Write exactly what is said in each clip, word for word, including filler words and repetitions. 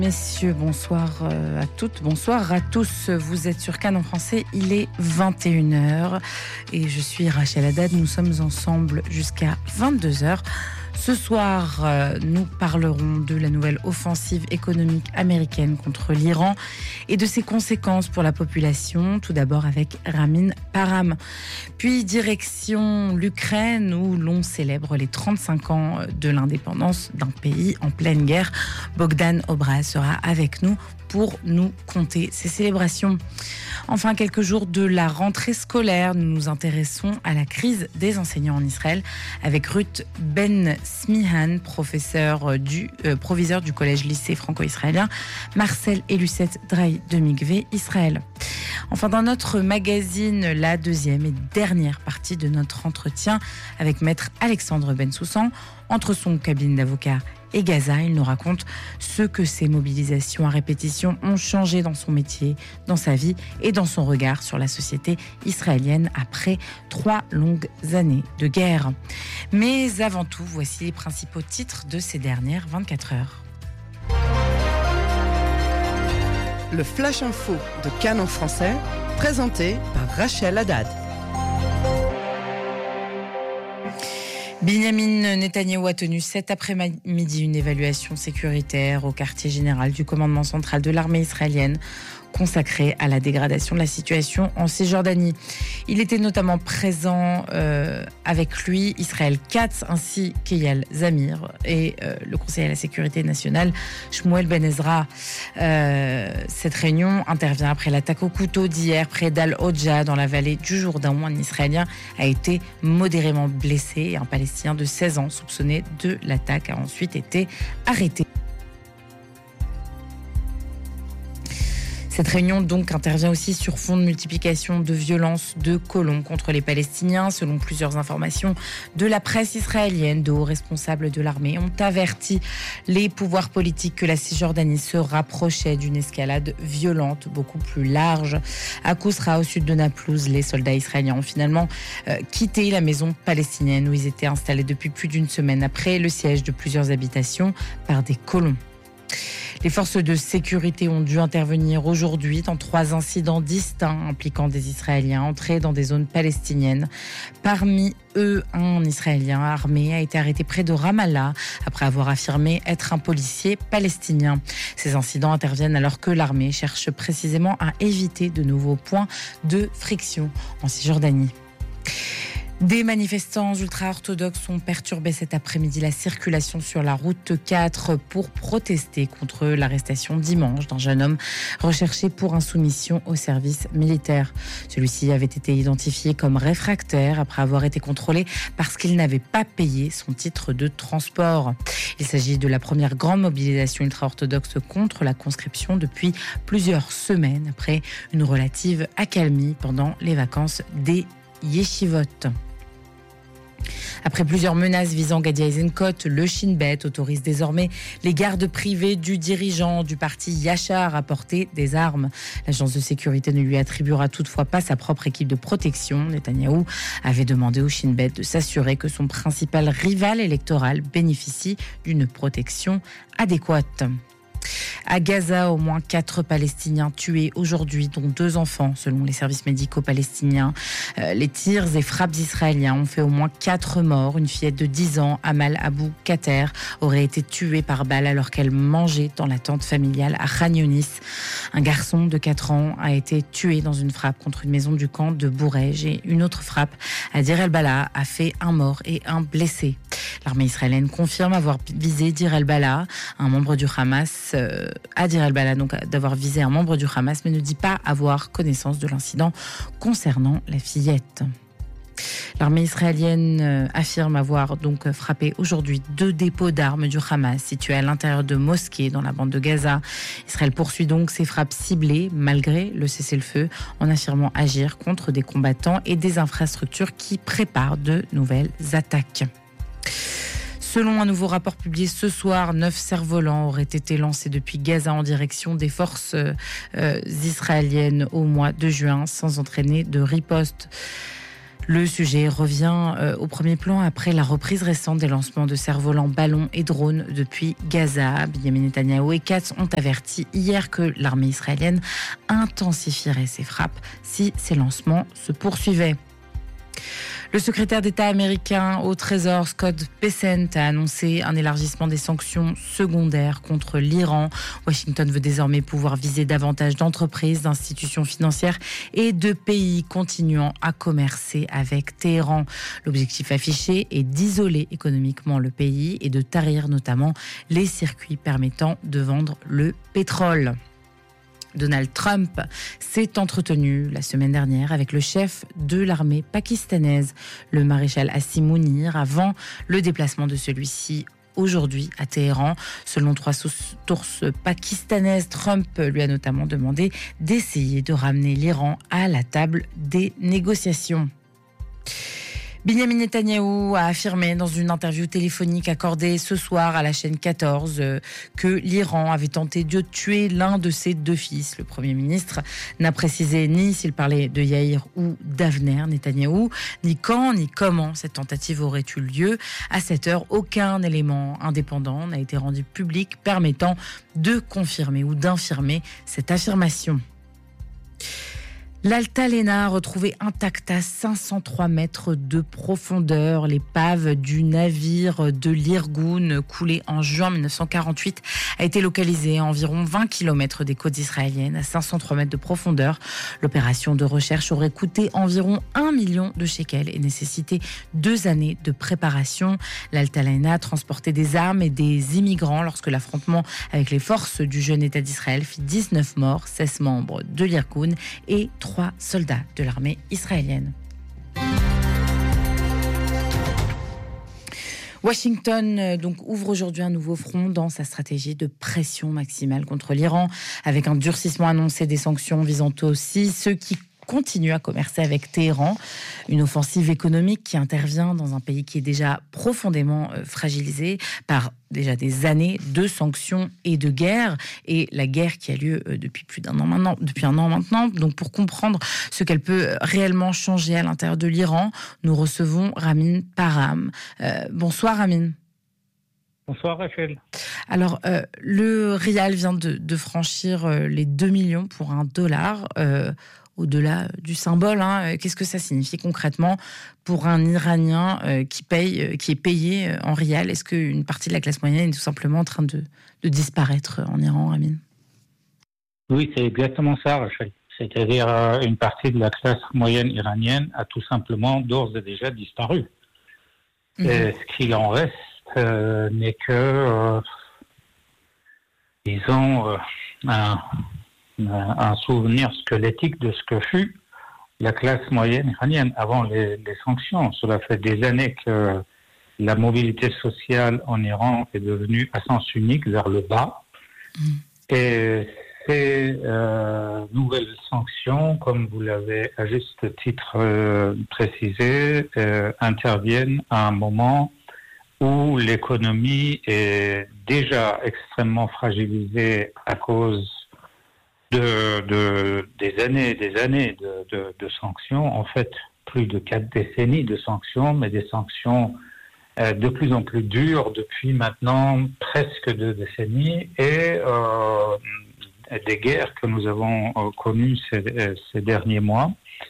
Messieurs, bonsoir à toutes, bonsoir à tous. Vous êtes sur Cannes en français, il est vingt et une heures et je suis Rachel Haddad. Nous sommes ensemble jusqu'à vingt-deux heures. Ce soir, nous parlerons de la nouvelle offensive économique américaine contre l'Iran et de ses conséquences pour la population. Tout d'abord avec Ramin Param. Puis direction l'Ukraine où l'on célèbre les trente-cinq ans de l'indépendance d'un pays en pleine guerre. Bogdan Obraz sera avec nous pour nous conter ces célébrations. Enfin, quelques jours de la rentrée scolaire, nous nous intéressons à la crise des enseignants en Israël avec Ruth Ben Smihan, professeur du, euh, proviseur du collège-lycée franco-israélien, Marcel et Lucette Draï de Mikvé Israël. Enfin, dans notre magazine, la deuxième et dernière partie de notre entretien avec maître Alexandre Bensoussan, entre son cabinet d'avocat et Gaza, il nous raconte ce que ces mobilisations à répétition ont changé dans son métier, dans sa vie et dans son regard sur la société israélienne après trois longues années de guerre. Mais avant tout, voici les principaux titres de ces dernières vingt-quatre heures. Le Flash Info de Cannes en français, présenté par Rachel Haddad. Binyamin Netanyahou a tenu cet après-midi une évaluation sécuritaire au quartier général du commandement central de l'armée israélienne consacré à la dégradation de la situation en Cisjordanie. Il était notamment présent euh, avec lui Israël Katz ainsi qu'Eyal Zamir et euh, le conseiller à la sécurité nationale Shmuel Ben Ezra. Euh, cette réunion intervient après l'attaque au couteau d'hier près d'Al-Hodja dans la vallée du Jourdain où un Israélien a été modérément blessé et un Palestinien de seize ans soupçonné de l'attaque a ensuite été arrêté. Cette réunion donc intervient aussi sur fond de multiplication de violences de colons contre les Palestiniens. Selon plusieurs informations de la presse israélienne, de hauts responsables de l'armée ont averti les pouvoirs politiques que la Cisjordanie se rapprochait d'une escalade violente beaucoup plus large. À Kousra, au sud de Naplouse, les soldats israéliens ont finalement euh, quitté la maison palestinienne où ils étaient installés depuis plus d'une semaine après le siège de plusieurs habitations par des colons. Les forces de sécurité ont dû intervenir aujourd'hui dans trois incidents distincts impliquant des Israéliens entrés dans des zones palestiniennes. Parmi eux, un Israélien armé a été arrêté près de Ramallah après avoir affirmé être un policier palestinien. Ces incidents interviennent alors que l'armée cherche précisément à éviter de nouveaux points de friction en Cisjordanie. Des manifestants ultra-orthodoxes ont perturbé cet après-midi la circulation sur la route quatre pour protester contre l'arrestation dimanche d'un jeune homme recherché pour insoumission au service militaire. Celui-ci avait été identifié comme réfractaire après avoir été contrôlé parce qu'il n'avait pas payé son titre de transport. Il s'agit de la première grande mobilisation ultra-orthodoxe contre la conscription depuis plusieurs semaines après une relative accalmie pendant les vacances des yeshivot. Après plusieurs menaces visant Gadi Eisenkot, le Shin Bet autorise désormais les gardes privés du dirigeant du parti Yachar à porter des armes. L'agence de sécurité ne lui attribuera toutefois pas sa propre équipe de protection. Netanyahou avait demandé au Shin Bet de s'assurer que son principal rival électoral bénéficie d'une protection adéquate. À Gaza, au moins quatre Palestiniens tués aujourd'hui, dont deux enfants, selon les services médicaux palestiniens. Euh, les tirs et frappes israéliens ont fait au moins quatre morts. Une fillette de dix ans, Amal Abou Kater, aurait été tuée par balle alors qu'elle mangeait dans la tente familiale à Khan Younis. Un garçon de quatre ans a été tué dans une frappe contre une maison du camp de Bourej et une autre frappe à Dir el-Bala a fait un mort et un blessé. L'armée israélienne confirme avoir visé Dir el-Bala, un membre du Hamas, euh, à Dir el-Bala, donc d'avoir visé un membre du Hamas, mais ne dit pas avoir connaissance de l'incident concernant la fillette. L'armée israélienne affirme avoir donc frappé aujourd'hui deux dépôts d'armes du Hamas situés à l'intérieur de mosquées dans la bande de Gaza. Israël poursuit donc ses frappes ciblées malgré le cessez-le-feu en affirmant agir contre des combattants et des infrastructures qui préparent de nouvelles attaques. Selon un nouveau rapport publié ce soir, neuf cerfs-volants auraient été lancés depuis Gaza en direction des forces euh, israéliennes au mois de juin sans entraîner de riposte. Le sujet revient euh, au premier plan après la reprise récente des lancements de cerfs-volants, ballons et drones depuis Gaza. Benjamin Netanyahou et Katz ont averti hier que l'armée israélienne intensifierait ses frappes si ces lancements se poursuivaient. Le secrétaire d'État américain au Trésor, Scott Bessent, a annoncé un élargissement des sanctions secondaires contre l'Iran. Washington veut désormais pouvoir viser davantage d'entreprises, d'institutions financières et de pays continuant à commercer avec Téhéran. L'objectif affiché est d'isoler économiquement le pays et de tarir notamment les circuits permettant de vendre le pétrole. Donald Trump s'est entretenu la semaine dernière avec le chef de l'armée pakistanaise, le maréchal Asim Mounir, avant le déplacement de celui-ci aujourd'hui à Téhéran. Selon trois sources pakistanaises, Trump lui a notamment demandé d'essayer de ramener l'Iran à la table des négociations. Benjamin Netanyahou a affirmé dans une interview téléphonique accordée ce soir à la chaîne quatorze euh, que l'Iran avait tenté de tuer l'un de ses deux fils. Le Premier ministre n'a précisé ni s'il parlait de Yair ou d'Avner Netanyahou, ni quand ni comment cette tentative aurait eu lieu. À cette heure, aucun élément indépendant n'a été rendu public permettant de confirmer ou d'infirmer cette affirmation. L'Altalena a retrouvé intacte à cinq cent trois mètres de profondeur. L'épave du navire de l'Irgun, coulé en juin dix-neuf cent quarante-huit, a été localisée à environ vingt kilomètres des côtes israéliennes, à cinq cent trois mètres de profondeur. L'opération de recherche aurait coûté environ un million de shekels et nécessité deux années de préparation. L'Altalena transportait des armes et des immigrants lorsque l'affrontement avec les forces du jeune État d'Israël fit dix-neuf morts, seize membres de l'Irgun et trois soldats de l'armée israélienne. Washington donc ouvre aujourd'hui un nouveau front dans sa stratégie de pression maximale contre l'Iran, avec un durcissement annoncé des sanctions visant aussi ceux qui continuent à commercer avec Téhéran. Une offensive économique qui intervient dans un pays qui est déjà profondément fragilisé par déjà des années de sanctions et de guerre, et la guerre qui a lieu depuis plus d'un an maintenant, depuis un an maintenant. Donc pour comprendre ce qu'elle peut réellement changer à l'intérieur de l'Iran, nous recevons Ramin Parham. Euh, bonsoir Ramin. Bonsoir Rachel. Alors, euh, le rial vient de, de franchir euh, les deux millions pour un dollar. Euh, Au-delà du symbole, hein, qu'est-ce que ça signifie concrètement pour un Iranien euh, qui paye, euh, qui est payé euh, en rial? Est-ce qu'une partie de la classe moyenne est tout simplement en train de, de disparaître en Iran, Ramin? Oui, c'est exactement ça, Rachel. C'est-à-dire euh, une partie de la classe moyenne iranienne a tout simplement d'ores et déjà disparu. Mmh. Et ce qu'il en reste euh, n'est que, euh, disons, euh, un... un souvenir squelettique de ce que fut la classe moyenne iranienne avant les, les sanctions. Cela fait des années que la mobilité sociale en Iran est devenue à sens unique vers le bas. Mmh. Et ces euh, nouvelles sanctions, comme vous l'avez à juste titre euh, précisé, euh, interviennent à un moment où l'économie est déjà extrêmement fragilisée à cause De, de, des années et des années de, de, de sanctions, en fait plus de quatre décennies de sanctions, mais des sanctions euh, de plus en plus dures depuis maintenant presque deux décennies, et euh, des guerres que nous avons euh, connues ces, ces derniers mois,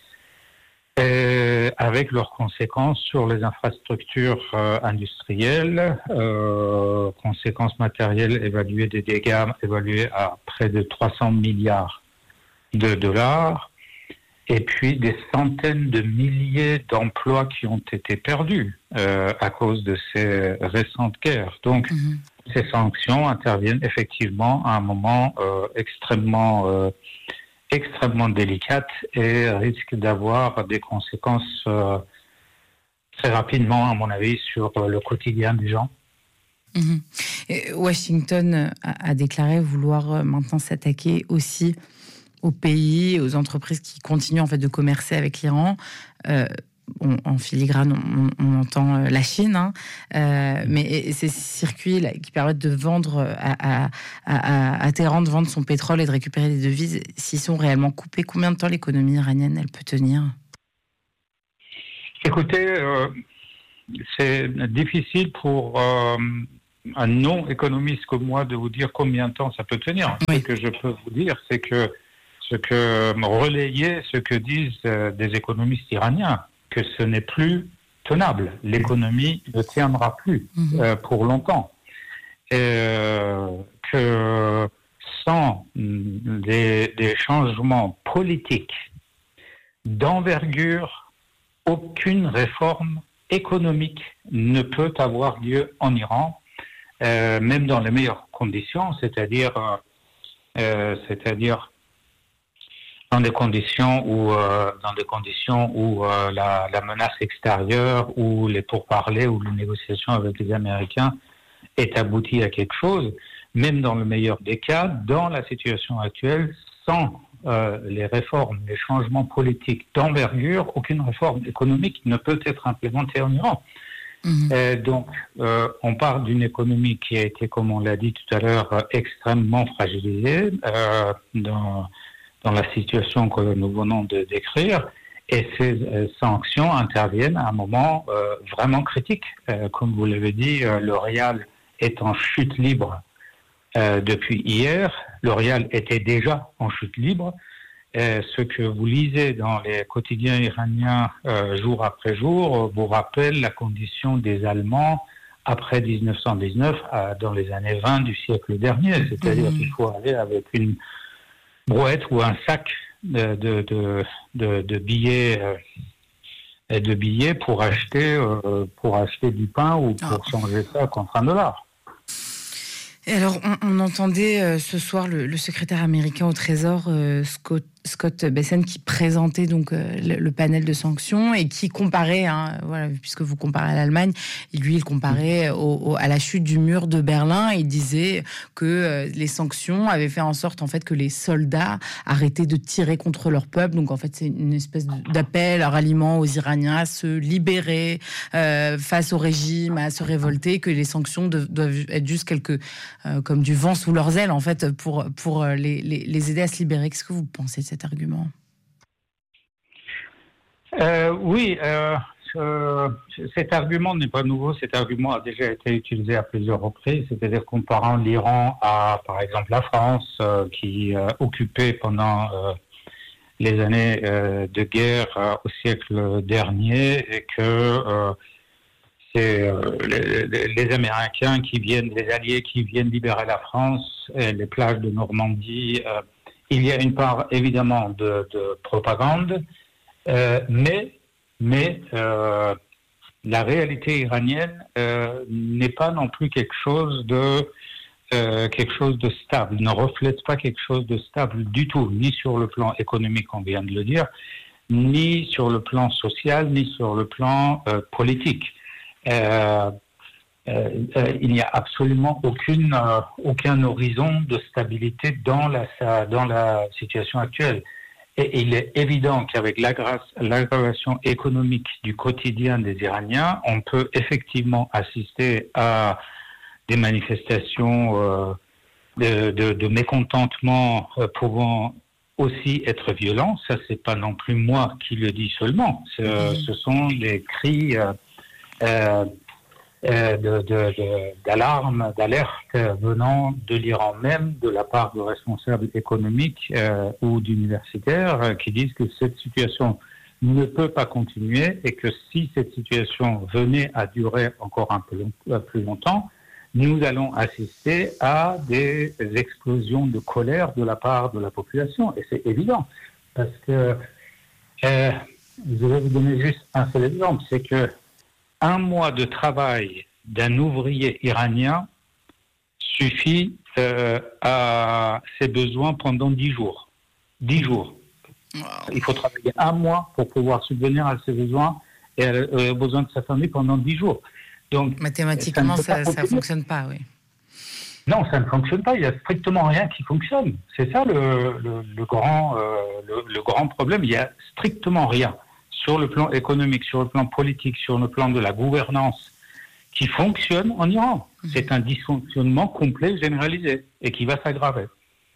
et avec leurs conséquences sur les infrastructures euh, industrielles, euh, conséquences matérielles évaluées, des dégâts évalués à près de trois cents milliards de dollars, et puis des centaines de milliers d'emplois qui ont été perdus euh, à cause de ces récentes guerres. Donc, mmh. ces sanctions interviennent effectivement à un moment euh, extrêmement euh, extrêmement délicate et risque d'avoir des conséquences euh, très rapidement, à mon avis, sur euh, le quotidien des gens. Mmh. Et Washington a, a déclaré vouloir maintenant s'attaquer aussi aux pays, aux entreprises qui continuent en fait de commercer avec l'Iran. Euh, On, en filigrane, on, on entend la Chine, hein, euh, mais ces circuits là, qui permettent de vendre à, à, à, à Téhéran, de vendre son pétrole et de récupérer des devises, s'ils sont réellement coupés, combien de temps l'économie iranienne elle peut tenir? Écoutez, euh, c'est difficile pour euh, un non-économiste comme moi de vous dire combien de temps ça peut tenir. Oui. Ce que je peux vous dire, c'est que ce que relayer ce que disent euh, des économistes iraniens, que ce n'est plus tenable. L'économie ne tiendra plus mmh. euh, pour longtemps. Et, euh, que sans des, des changements politiques d'envergure, aucune réforme économique ne peut avoir lieu en Iran, euh, même dans les meilleures conditions, c'est-à-dire, euh, c'est-à-dire dans des conditions où, euh, dans des conditions où euh, la, la menace extérieure, ou les pourparlers, ou les négociations avec les Américains est aboutie à quelque chose. Même dans le meilleur des cas, dans la situation actuelle, sans euh, les réformes, les changements politiques d'envergure, aucune réforme économique ne peut être implémentée en Iran. Mmh. Euh, donc, euh, on parle d'une économie qui a été, comme on l'a dit tout à l'heure, euh, extrêmement fragilisée euh, dans, dans la situation que nous venons de décrire, et ces euh, sanctions interviennent à un moment euh, vraiment critique. Euh, comme vous l'avez dit, euh, le rial est en chute libre Euh, depuis hier. Le rial était déjà en chute libre. Euh, ce que vous lisez dans les quotidiens iraniens euh, jour après jour vous rappelle la condition des Allemands après dix-neuf cent dix-neuf, euh, dans les années vingt du siècle dernier. C'est-à-dire mmh. qu'il faut aller avec une brouette ou un sac de, de, de, de, de billets euh, de billets pour acheter, euh, pour acheter du pain ou pour oh. changer ça contre un dollar. Et alors, on, on entendait euh, ce soir le, le secrétaire américain au Trésor, euh, Scott, Scott Bessent, qui présentait donc euh, le, le panel de sanctions et qui comparait, hein, voilà, puisque vous comparez à l'Allemagne, lui, il comparait au, au, à la chute du mur de Berlin. Et il disait que euh, les sanctions avaient fait en sorte, en fait, que les soldats arrêtaient de tirer contre leur peuple. Donc, en fait, c'est une espèce d'appel à ralliement aux Iraniens à se libérer euh, face au régime, à se révolter, que les sanctions de, doivent être juste quelques Euh, comme du vent sous leurs ailes, en fait, pour, pour les, les, les aider à se libérer. Qu'est-ce que vous pensez de cet argument ? euh, Oui, euh, euh, cet argument n'est pas nouveau. Cet argument a déjà été utilisé à plusieurs reprises. C'est-à-dire comparant l'Iran à, par exemple, la France, euh, qui euh, occupait pendant euh, les années euh, de guerre euh, au siècle dernier, et que euh, c'est euh, les, les Américains qui viennent, les Alliés qui viennent libérer la France, et les plages de Normandie. Euh, il y a une part évidemment de, de propagande, euh, mais, mais euh, la réalité iranienne euh, n'est pas non plus quelque chose de euh, quelque chose de stable, ne reflète pas quelque chose de stable du tout, ni sur le plan économique, on vient de le dire, ni sur le plan social, ni sur le plan euh, politique. Euh, euh, euh, il n'y a absolument aucune, euh, aucun horizon de stabilité dans la, dans la situation actuelle. Et il est évident qu'avec l'aggravation économique du quotidien des Iraniens, on peut effectivement assister à des manifestations euh, de, de, de mécontentement euh, pouvant aussi être violents. Ça, c'est pas non plus moi qui le dis seulement. Ce, ce sont les cris euh, Euh, euh, de, de, de, d'alarme, d'alerte venant de l'Iran même, de la part de responsables économiques euh, ou d'universitaires euh, qui disent que cette situation ne peut pas continuer, et que si cette situation venait à durer encore un peu long, euh, plus longtemps, nous allons assister à des explosions de colère de la part de la population. Et c'est évident, parce que euh, je vais vous donner juste un seul exemple, c'est que un mois de travail d'un ouvrier iranien suffit euh, à ses besoins pendant dix jours. Dix jours. Wow. Il faut travailler un mois pour pouvoir subvenir à ses besoins et aux besoins de sa famille pendant dix jours. Donc, mathématiquement, ça ne fonctionne pas, oui. Non, ça ne fonctionne pas. Il n'y a strictement rien qui fonctionne. C'est ça le, le, le, grand, euh, le, le grand problème. Il n'y a strictement rien sur le plan économique, sur le plan politique, sur le plan de la gouvernance, qui fonctionne en Iran. C'est un dysfonctionnement complet, généralisé, et qui va s'aggraver.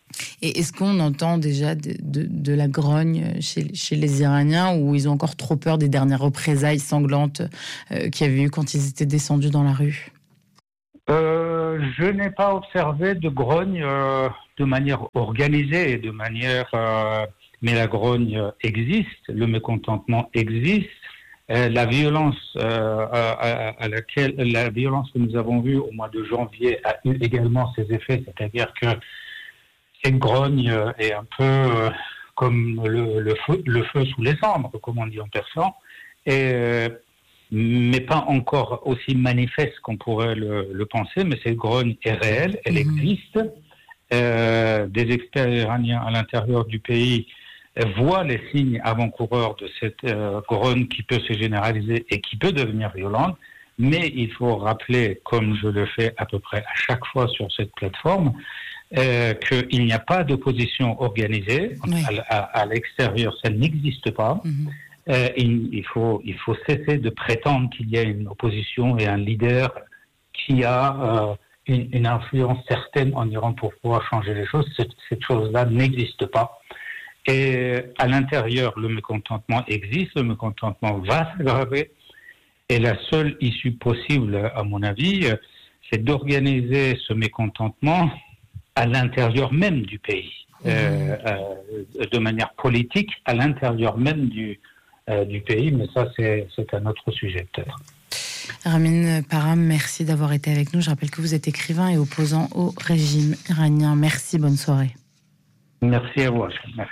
Et est-ce qu'on entend déjà de, de, de la grogne chez, chez les Iraniens, ou ils ont encore trop peur des dernières représailles sanglantes euh, qu'il y avait eu quand ils étaient descendus dans la rue ? euh, Je n'ai pas observé de grogne euh, de manière organisée et de manière... Euh, mais la grogne existe, le mécontentement existe. Euh, la violence euh, à, à laquelle la violence que nous avons vue au mois de janvier a eu également ses effets, c'est-à-dire que cette grogne est un peu euh, comme le, le, feu, le feu sous les cendres, comme on dit en persan, et, euh, mais pas encore aussi manifeste qu'on pourrait le, le penser, mais cette grogne est réelle, elle mmh. existe. Euh, des experts iraniens à l'intérieur du pays voient les signes avant-coureurs de cette euh, grogne qui peut se généraliser et qui peut devenir violente, mais il faut rappeler, comme je le fais à peu près à chaque fois sur cette plateforme, euh, qu'il n'y a pas d'opposition organisée. Oui. À, à, à l'extérieur, ça n'existe pas. Mm-hmm. Euh, il, il, faut, il faut cesser de prétendre qu'il y a une opposition et un leader qui a euh, une, une influence certaine en Iran pour pouvoir changer les choses. Cette, cette chose-là n'existe pas. Et à l'intérieur, le mécontentement existe, le mécontentement va s'aggraver. Et la seule issue possible, à mon avis, c'est d'organiser ce mécontentement à l'intérieur même du pays, mmh. euh, euh, de manière politique, à l'intérieur même du, euh, du pays. Mais ça, c'est, c'est un autre sujet, peut-être. Ramin Parham, merci d'avoir été avec nous. Je rappelle que vous êtes écrivain et opposant au régime iranien. Merci, bonne soirée. Merci à vous. Merci.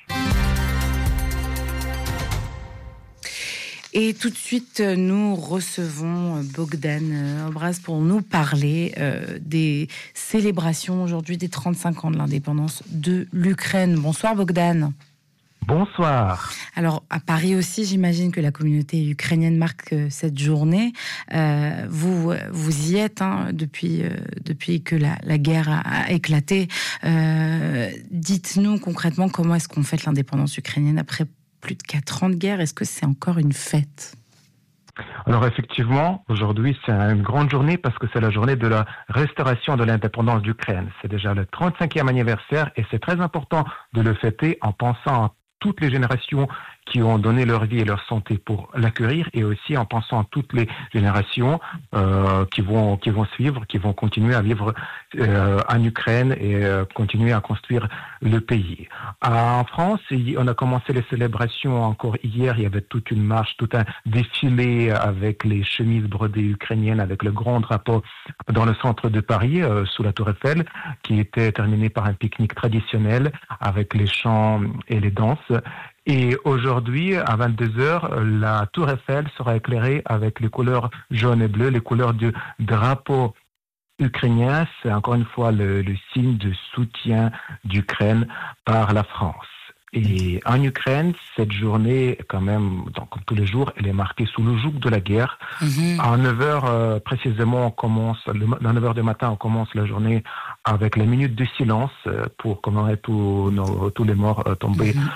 Et tout de suite, nous recevons Bogdan Obraz pour nous parler euh, des célébrations aujourd'hui des trente-cinq ans de l'indépendance de l'Ukraine. Bonsoir Bogdan. Bonsoir. Alors, à Paris aussi, j'imagine que la communauté ukrainienne marque cette journée. Euh, vous, vous y êtes hein, depuis, euh, depuis que la, la guerre a, a éclaté. Euh, dites-nous concrètement comment est-ce qu'on fête l'indépendance ukrainienne après plus de quatre ans de guerre. Est-ce que c'est encore une fête ? Alors effectivement, aujourd'hui, c'est une grande journée parce que c'est la journée de la restauration de l'indépendance d'Ukraine. C'est déjà le trente-cinquième anniversaire et c'est très important de le fêter en pensant à toutes les générations qui ont donné leur vie et leur santé pour l'accueillir, et aussi en pensant à toutes les générations euh, qui vont qui vont suivre, qui vont continuer à vivre euh, en Ukraine et euh, continuer à construire le pays. En France, on a commencé les célébrations encore hier. Il y avait toute une marche, tout un défilé avec les chemises brodées ukrainiennes, avec le grand drapeau dans le centre de Paris, euh, sous la Tour Eiffel, qui était terminé par un pique-nique traditionnel avec les chants et les danses. Et aujourd'hui, à vingt-deux heures, la Tour Eiffel sera éclairée avec les couleurs jaune et bleu, les couleurs du drapeau ukrainien. C'est encore une fois le, le signe de soutien d'Ukraine par la France. Et en Ukraine, cette journée, quand même, donc, comme tous les jours, elle est marquée sous le joug de la guerre. Mmh. À neuf heures, euh, précisément, on commence, le, à neuf heures du matin, on commence la journée avec la minute de silence euh, pour commémorer tous, nos, tous les morts euh, tombés mmh.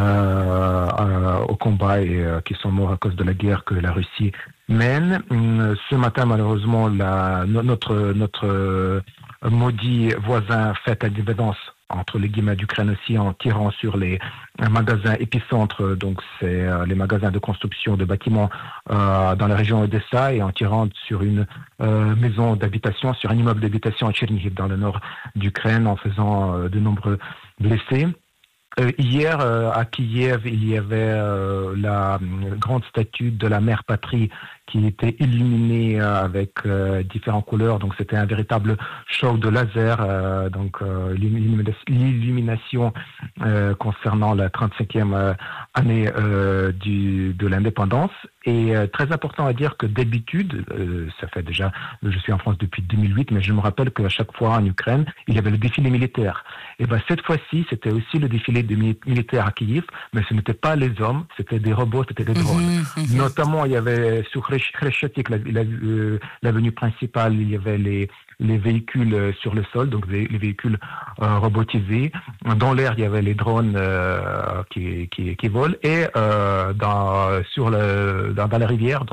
euh, euh, au combat et euh, qui sont morts à cause de la guerre que la Russie mène. Mmh, ce matin, malheureusement, la, notre, notre euh, maudit voisin fête l'indépendance, entre les guillemets d'Ukraine aussi, en tirant sur les magasins épicentres, donc c'est euh, les magasins de construction de bâtiments euh, dans la région Odessa, et en tirant sur une euh, maison d'habitation, sur un immeuble d'habitation à Tchernihiv, dans le nord d'Ukraine, en faisant euh, de nombreux blessés. Euh, hier, euh, à Kiev, il y avait euh, la grande statue de la mère patrie qui était illuminée euh, avec euh, différentes couleurs. Donc, c'était un véritable show de laser. Euh, donc, euh, l'illumination euh, concernant la trente-cinquième euh, année euh, du, de l'indépendance. Et euh, très important à dire que d'habitude, euh, ça fait déjà, je suis en France depuis deux mille huit, mais je me rappelle qu'à chaque fois en Ukraine, il y avait le défilé militaire. Et ben cette fois-ci, c'était aussi le défilé des militaires à Kiev, mais ce n'était pas les hommes, c'était des robots, c'était des drones. Mmh, mmh. Notamment, il y avait sur Khreshchatyk, l'avenue principale, il y avait les les véhicules sur le sol, donc les véhicules euh, robotisés. Dans l'air, il y avait les drones euh, qui, qui, qui volent, et euh, dans, sur le, dans, dans la rivière, donc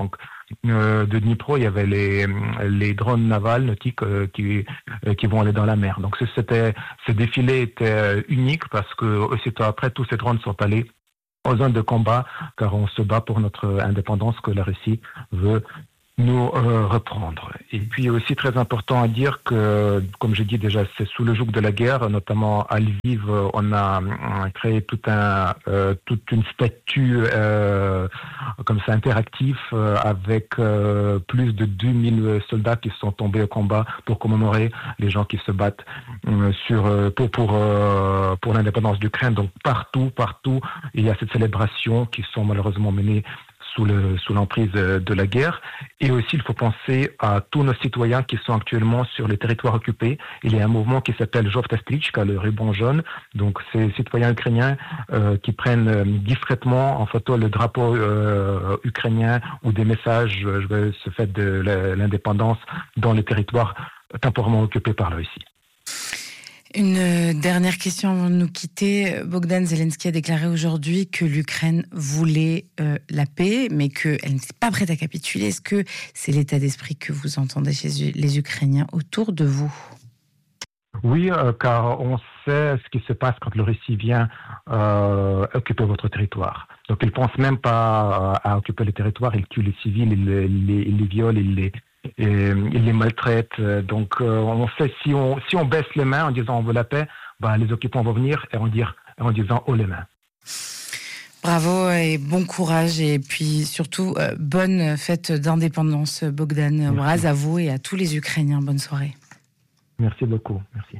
euh, de Dnipro, il y avait les, les drones navals nautiques euh, qui, euh, qui vont aller dans la mer. Donc c'était, ce défilé était unique parce que aussitôt après, tous ces drones sont allés aux zones de combat, car on se bat pour notre indépendance que la Russie veut nous euh, reprendre. Et puis aussi très important à dire que, comme j'ai dit déjà, c'est sous le joug de la guerre, notamment à Lviv, on a, on a créé tout un, euh, toute une statue euh, comme ça interactive euh, avec euh, plus de deux mille soldats qui sont tombés au combat pour commémorer les gens qui se battent euh, sur euh, pour pour euh, pour l'indépendance d'Ukraine. Donc partout, partout, il y a cette célébration qui sont malheureusement menées sous le sous l'emprise de la guerre. Et aussi, il faut penser à tous nos citoyens qui sont actuellement sur les territoires occupés. Il y a un mouvement qui s'appelle Jovta Strichka, le ruban jaune. Donc, ces citoyens ukrainiens euh, qui prennent euh, discrètement en photo le drapeau euh, ukrainien ou des messages euh, ce fait de l'indépendance dans les territoires temporairement occupés par la Russie. Une dernière question avant de nous quitter. Bogdan Zelensky a déclaré aujourd'hui que l'Ukraine voulait euh, la paix, mais qu'elle n'était pas prête à capituler. Est-ce que c'est l'état d'esprit que vous entendez chez les Ukrainiens autour de vous ? Oui, euh, car on sait ce qui se passe quand la Russie vient euh, occuper votre territoire. Donc ils ne pensent même pas à occuper le territoire, ils tuent les civils, ils les, ils les, ils les violent, ils les... et ils les maltraitent. Donc, euh, on sait, si on, si on baisse les mains en disant on veut la paix, bah, les occupants vont venir et en, dire, en disant haut les mains. Bravo et bon courage. Et puis surtout, euh, bonne fête d'indépendance, Bogdan Braz, à vous et à tous les Ukrainiens. Bonne soirée. Merci beaucoup. Merci.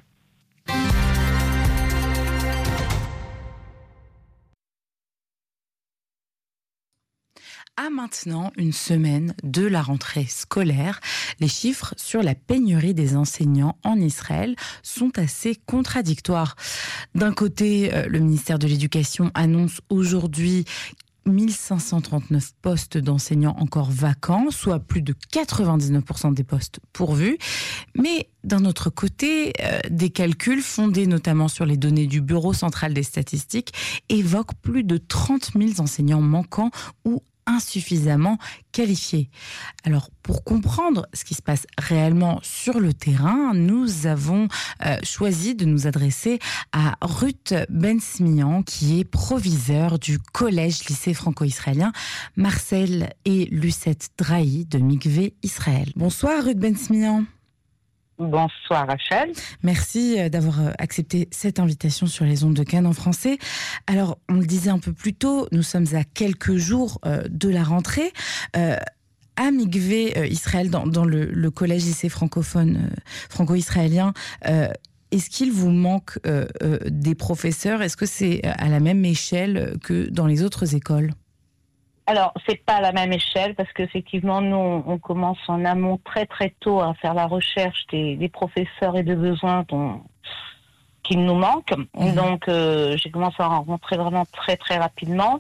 À maintenant une semaine de la rentrée scolaire, les chiffres sur la pénurie des enseignants en Israël sont assez contradictoires. D'un côté, le ministère de l'Éducation annonce aujourd'hui mille cinq cent trente-neuf postes d'enseignants encore vacants, soit plus de quatre-vingt-dix-neuf pour cent des postes pourvus. Mais d'un autre côté, euh, des calculs fondés notamment sur les données du Bureau central des statistiques évoquent plus de trente mille enseignants manquants ou insuffisamment qualifiés. Alors, pour comprendre ce qui se passe réellement sur le terrain, nous avons euh, choisi de nous adresser à Ruth Ben-Smian, qui est proviseur du collège-lycée franco-israélien Marcel et Lucette Drahi de Mikvé Israël. Bonsoir Ruth Ben-Smian. Bonsoir Rachel. Merci d'avoir accepté cette invitation sur les ondes de Cannes en français. Alors, on le disait un peu plus tôt, nous sommes à quelques jours de la rentrée. Euh, à Mikvé Israël, dans, dans le, le collège lycée francophone, euh, franco-israélien, euh, est-ce qu'il vous manque euh, euh, des professeurs ? Est-ce que c'est à la même échelle que dans les autres écoles ? Alors, c'est pas à la même échelle parce qu'effectivement, nous, on commence en amont très très tôt à faire la recherche des, des professeurs et des besoins dont, qui nous manquent. Mmh. Donc, euh, j'ai commencé à en rencontrer vraiment très très rapidement.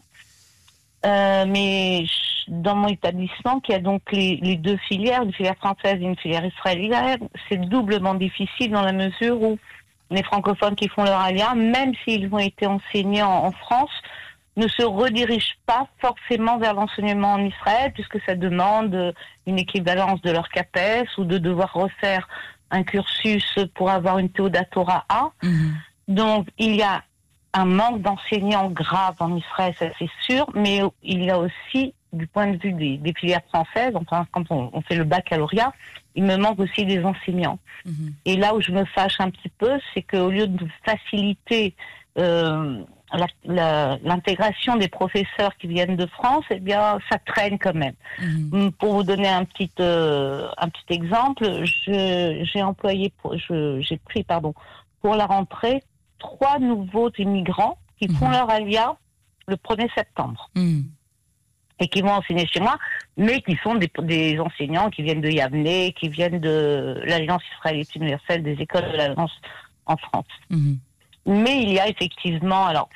Euh, mais dans mon établissement, qui a donc les, les deux filières, une filière française et une filière israélienne, c'est doublement difficile dans la mesure où les francophones qui font leur alia, même s'ils ont été enseignants en France, ne se redirigent pas forcément vers l'enseignement en Israël, puisque ça demande une équivalence de leur C A P E S ou de devoir refaire un cursus pour avoir une Théodat Torah A. Mmh. Donc, il y a un manque d'enseignants grave en Israël, ça c'est sûr, mais il y a aussi, du point de vue des, des filières françaises, enfin, quand on, on fait le baccalauréat, il me manque aussi des enseignants. Mmh. Et là où je me fâche un petit peu, c'est qu'au lieu de faciliter euh, La, la, l'intégration des professeurs qui viennent de France, eh bien, ça traîne quand même. Mmh. Pour vous donner un petit, euh, un petit exemple, je, j'ai employé, pour, je, j'ai pris, pardon, pour la rentrée, trois nouveaux immigrants qui mmh. font leur alia le premier septembre. Mmh. Et qui vont enseigner chez moi, mais qui sont des, des enseignants qui viennent de Yavne, qui viennent de l'Alliance israélite universelle des écoles de l'Alliance en France. Mmh. Mais il y a effectivement, alors,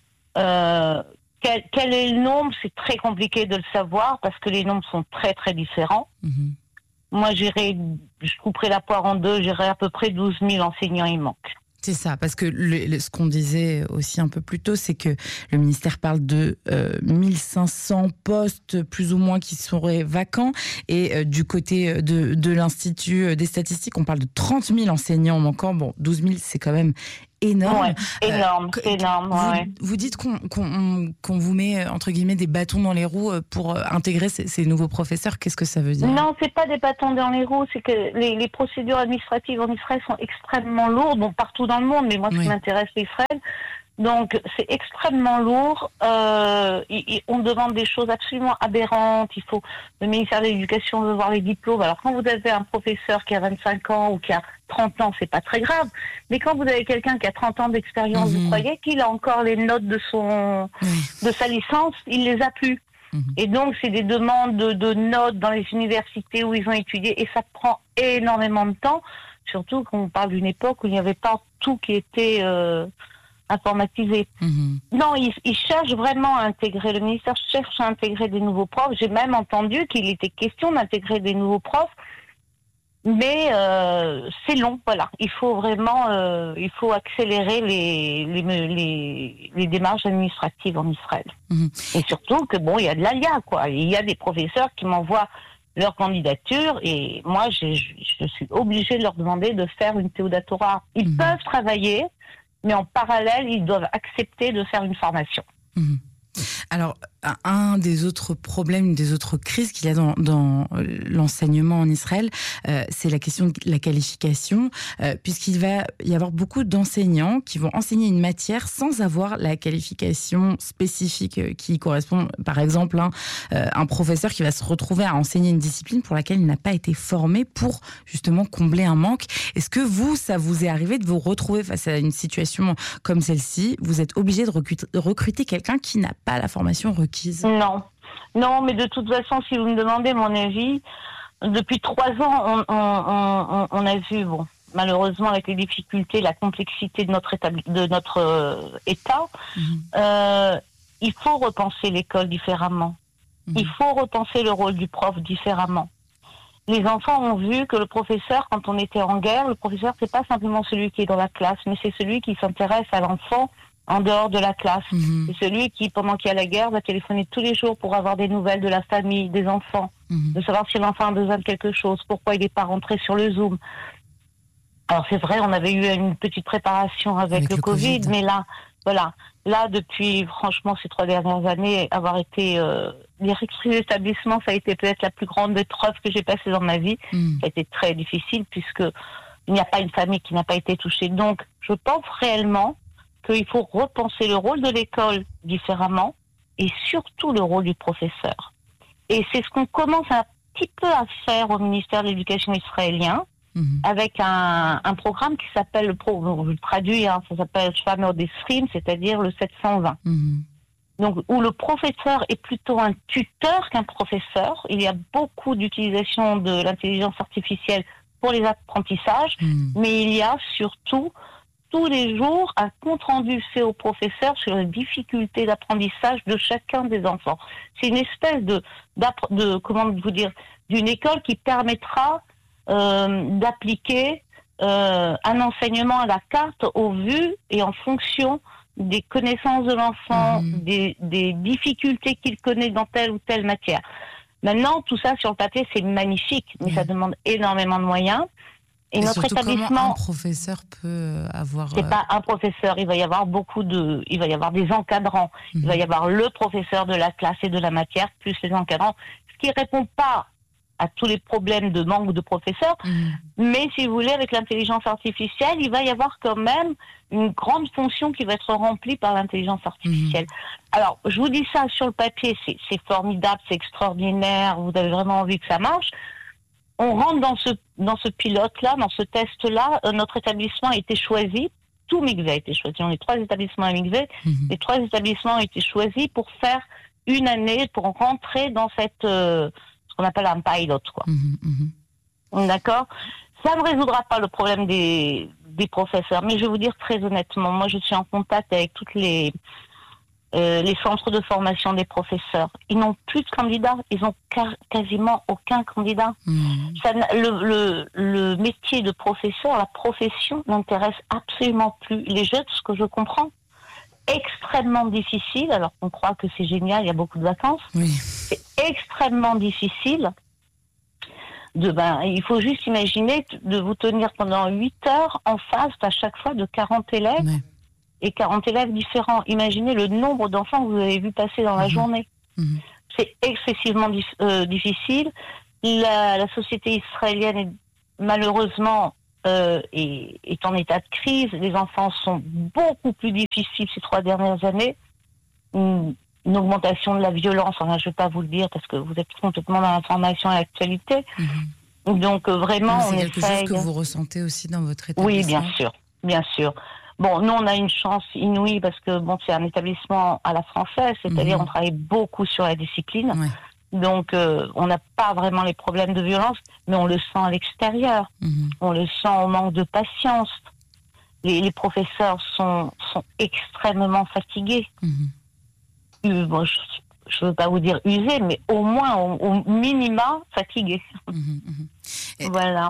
euh, quel, quel est le nombre ? C'est très compliqué de le savoir parce que les nombres sont très très différents. Mmh. Moi, j'irai, je couperai la poire en deux, j'irai à peu près douze mille enseignants, il manque. C'est ça, parce que le, le, ce qu'on disait aussi un peu plus tôt, c'est que le ministère parle de euh, mille cinq cents postes plus ou moins qui seraient vacants, et euh, du côté de, de l'Institut des statistiques, on parle de trente mille enseignants manquants. Bon, douze mille, c'est quand même énorme. Ouais, énorme, euh, énorme. Vous, ouais. vous dites qu'on, qu'on, qu'on vous met, entre guillemets, des bâtons dans les roues pour intégrer ces, ces nouveaux professeurs. Qu'est-ce que ça veut dire? Non, c'est pas des bâtons dans les roues, c'est que les, les procédures administratives en Israël sont extrêmement lourdes, bon, partout dans le monde, mais moi, ce oui. qui m'intéresse, c'est Israël. Donc, c'est extrêmement lourd. Euh, y, y, on demande des choses absolument aberrantes. Il faut, le ministère de l'Éducation veut voir les diplômes. Alors, quand vous avez un professeur qui a vingt-cinq ans ou qui a trente ans, c'est pas très grave. Mais quand vous avez quelqu'un qui a trente ans d'expérience, mmh. vous croyez qu'il a encore les notes de son, mmh. de sa licence? Il les a plus. Mmh. Et donc, c'est des demandes de, de notes dans les universités où ils ont étudié, et ça prend énormément de temps. Surtout quand on parle d'une époque où il n'y avait pas tout qui était euh, informatisé. Mmh. Non, ils, ils cherchent vraiment à intégrer, le ministère cherche à intégrer des nouveaux profs. J'ai même entendu qu'il était question d'intégrer des nouveaux profs, mais euh, c'est long, voilà. Il faut vraiment, euh, il faut accélérer les, les, les, les démarches administratives en Israël. Mmh. Et surtout que, bon, il y a de l'alia, quoi. Il y a des professeurs qui m'envoient leur candidature, et moi, je, je suis obligée de leur demander de faire une Théodatora. Ils mmh. peuvent travailler, mais en parallèle, ils doivent accepter de faire une formation. Mmh. Alors, un des autres problèmes, une des autres crises qu'il y a dans, dans l'enseignement en Israël, euh, c'est la question de la qualification, euh, puisqu'il va y avoir beaucoup d'enseignants qui vont enseigner une matière sans avoir la qualification spécifique qui correspond. Par exemple, hein, euh, un professeur qui va se retrouver à enseigner une discipline pour laquelle il n'a pas été formé pour justement combler un manque. Est-ce que vous, ça vous est arrivé de vous retrouver face à une situation comme celle-ci? Vous êtes obligé de recruter, recruter quelqu'un qui n'a pas la formation requise? Non, non, mais de toute façon, si vous me demandez mon avis, depuis trois ans, on, on, on, on a vu, bon, malheureusement, avec les difficultés, la complexité de notre, établi- de notre euh, État, mmh. euh, il faut repenser l'école différemment. Mmh. Il faut repenser le rôle du prof différemment. Les enfants ont vu que le professeur, quand on était en guerre, le professeur, c'est pas simplement celui qui est dans la classe, mais c'est celui qui s'intéresse à l'enfant en dehors de la classe. Mmh. C'est celui qui, pendant qu'il y a la guerre, va téléphoner tous les jours pour avoir des nouvelles de la famille, des enfants, mmh. de savoir si l'enfant a besoin de quelque chose, pourquoi il n'est pas rentré sur le Zoom. Alors c'est vrai, on avait eu une petite préparation avec, avec le, le Covid, COVID, mais là, voilà, là depuis, franchement, ces trois dernières années, avoir été euh, directrice d'établissement, ça a été peut-être la plus grande épreuve que j'ai passée dans ma vie. Mmh. Ça a été très difficile puisque il n'y a pas une famille qui n'a pas été touchée. Donc, je pense réellement qu'il faut repenser le rôle de l'école différemment, et surtout le rôle du professeur. Et c'est ce qu'on commence un petit peu à faire au ministère de l'Éducation israélien, mmh. avec un, un programme qui s'appelle, le pro, je le traduis, hein, ça s'appelle Shvamer Desrim, c'est-à-dire le sept cent vingt. Mmh. Donc, où le professeur est plutôt un tuteur qu'un professeur. Il y a beaucoup d'utilisation de l'intelligence artificielle pour les apprentissages, mmh. mais il y a surtout tous les jours un compte-rendu fait au professeur sur les difficultés d'apprentissage de chacun des enfants. C'est une espèce de, de comment vous dire, d'une école qui permettra euh, d'appliquer euh, un enseignement à la carte au vu et en fonction des connaissances de l'enfant, mmh. des, des difficultés qu'il connaît dans telle ou telle matière. Maintenant, tout ça sur le papier, c'est magnifique, mais mmh. ça demande énormément de moyens. Et, et notre établissement, comment un professeur peut avoir. C'est euh... pas un professeur. Il va y avoir beaucoup de. Il va y avoir des encadrants. Mmh. Il va y avoir le professeur de la classe et de la matière plus les encadrants. Ce qui répond pas à tous les problèmes de manque de professeurs. Mmh. Mais si vous voulez, avec l'intelligence artificielle, il va y avoir quand même une grande fonction qui va être remplie par l'intelligence artificielle. Mmh. Alors, je vous dis ça sur le papier, c'est, c'est formidable, c'est extraordinaire. Vous avez vraiment envie que ça marche. On rentre dans ce, dans ce pilote-là, dans ce test-là. Euh, notre établissement a été choisi. Tout Mikvé a été choisi. On est trois établissements à Mikvé. Mmh. Les trois établissements ont été choisis pour faire une année, pour rentrer dans cette, euh, ce qu'on appelle un pilot, quoi. Mmh. Mmh. D'accord? Ça ne résoudra pas le problème des, des professeurs. Mais je vais vous dire très honnêtement, moi, je suis en contact avec toutes les, Euh, les centres de formation des professeurs, ils n'ont plus de candidats, ils n'ont quasiment aucun candidat. Mmh. Ça, le, le, le métier de professeur, la profession n'intéresse absolument plus les jeunes, ce que je comprends. Extrêmement difficile, alors qu'on croit que c'est génial, il y a beaucoup de vacances. Oui. C'est extrêmement difficile. De, ben, il faut juste imaginer de vous tenir pendant huit heures en face à chaque fois de quarante élèves. Ouais. Et quarante élèves différents. Imaginez le nombre d'enfants que vous avez vu passer dans la mmh. journée. Mmh. C'est excessivement dif- euh, difficile. La, la société israélienne, est, malheureusement, euh, est, est en état de crise. Les enfants sont beaucoup plus difficiles ces trois dernières années. Une, une augmentation de la violence, enfin, je ne vais pas vous le dire parce que vous êtes complètement dans l'information et l'actualité. Mmh. Donc, euh, vraiment, c'est on quelque essaye... chose que vous ressentez aussi dans votre établissement? Oui, bien sûr, bien sûr. Bon, nous, on a une chance inouïe parce que bon, c'est un établissement à la française, c'est-à-dire mmh. on travaille beaucoup sur la discipline. Ouais. Donc, euh, on n'a pas vraiment les problèmes de violence, mais on le sent à l'extérieur. Mmh. On le sent au manque de patience. Les, les professeurs sont, sont extrêmement fatigués. Mmh. Euh, bon, je ne veux pas vous dire usés, mais au moins, au, au minima, fatigués. Mmh, mmh. Et voilà.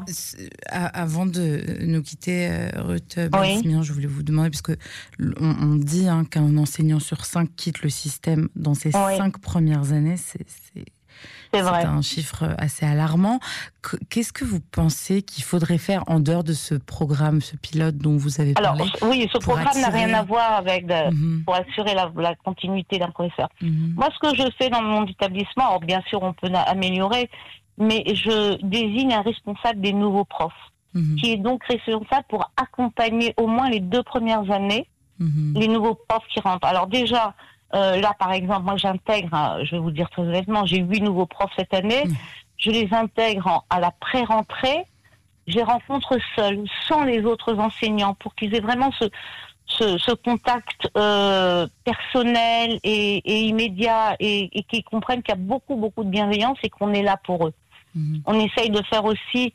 Avant de nous quitter, Ruth Balsamian, oui. je voulais vous demander, parce que on, on dit hein, qu'un enseignant sur cinq quitte le système dans ses oui. cinq premières années. C'est, c'est, c'est, c'est un chiffre assez alarmant. Qu'est-ce que vous pensez qu'il faudrait faire en dehors de ce programme, ce pilote dont vous avez parlé? Alors, oui, ce programme attirer... n'a rien à voir avec de, mm-hmm. pour assurer la, la continuité d'un professeur. Mm-hmm. Moi, ce que je fais dans mon établissement, alors bien sûr, on peut améliorer, mais je désigne un responsable des nouveaux profs, mmh. qui est donc responsable pour accompagner au moins les deux premières années mmh. les nouveaux profs qui rentrent. Alors déjà, euh, là par exemple, moi j'intègre, hein, je vais vous dire très honnêtement, j'ai huit nouveaux profs cette année, mmh. je les intègre en, à la pré-rentrée, je les rencontre seuls, sans les autres enseignants, pour qu'ils aient vraiment ce, ce, ce contact euh, personnel et, et immédiat, et, et qu'ils comprennent qu'il y a beaucoup, beaucoup de bienveillance et qu'on est là pour eux. Mmh. On essaye de faire aussi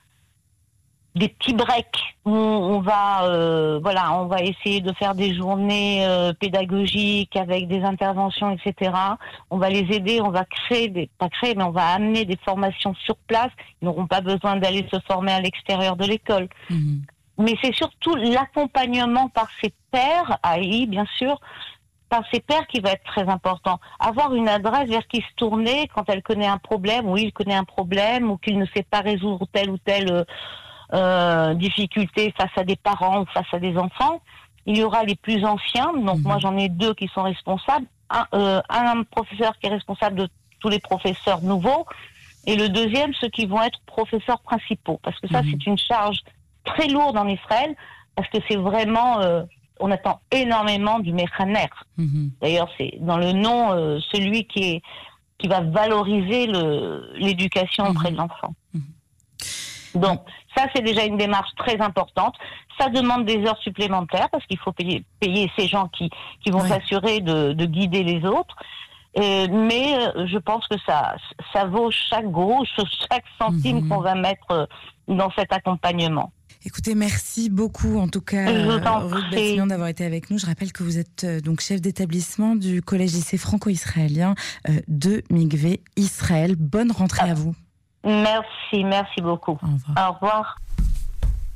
des petits breaks où on va, euh, voilà, on va essayer de faire des journées euh, pédagogiques avec des interventions, et cetera. On va les aider, on va créer des, pas créer, mais on va amener des formations sur place. Ils n'auront pas besoin d'aller se former à l'extérieur de l'école. Mmh. Mais c'est surtout l'accompagnement par ses pairs, A I bien sûr, par ses pairs qui va être très important. Avoir une adresse vers qui se tourner quand elle connaît un problème, ou il connaît un problème, ou qu'il ne sait pas résoudre telle ou telle euh, difficulté face à des parents ou face à des enfants. Il y aura les plus anciens, donc mmh. moi j'en ai deux qui sont responsables. Un, euh, un professeur qui est responsable de tous les professeurs nouveaux, et le deuxième, ceux qui vont être professeurs principaux. Parce que ça, mmh. c'est une charge très lourde en Israël, parce que c'est vraiment... Euh, on attend énormément du méchaner. Mmh. D'ailleurs, c'est dans le nom euh, celui qui est qui va valoriser le, l'éducation mmh. auprès de l'enfant. Mmh. Donc, ça, c'est déjà une démarche très importante. Ça demande des heures supplémentaires parce qu'il faut payer, payer ces gens qui, qui vont ouais. s'assurer de, de guider les autres. Euh, mais euh, je pense que ça, ça vaut chaque grosse, chaque centime mmh. qu'on va mettre dans cet accompagnement. Écoutez, merci beaucoup en tout cas, Ruth Balsamian, d'avoir été avec nous. Je rappelle que vous êtes euh, donc chef d'établissement du collège-lycée franco-israélien euh, de Mikvé Israël. Bonne rentrée ah. à vous. Merci, merci beaucoup. Au revoir. Au revoir.